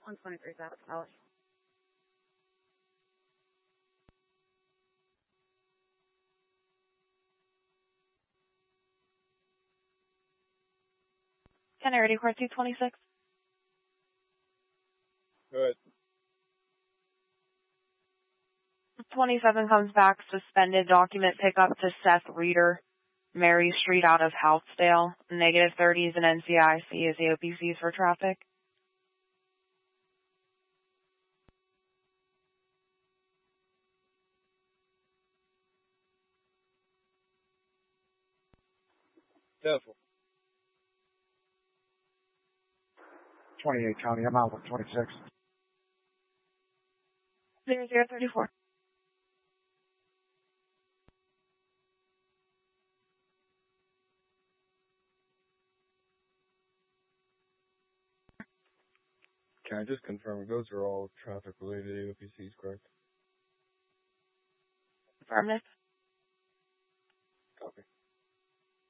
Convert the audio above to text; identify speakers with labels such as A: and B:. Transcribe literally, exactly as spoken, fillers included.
A: one twenty-three South Valley. Kennedy, Court two twenty-six.
B: Good.
A: twenty-seven comes back, suspended document pickup to Seth Reeder, Mary Street out of Houtzdale. Negative thirties and N C I C is the O P Cs for traffic.
B: Careful.
C: twenty-eight County, I'm out with twenty-six.
A: Zero zero thirty-four.
B: Can I just confirm those are all traffic related A O P Cs, correct?
A: Affirmative.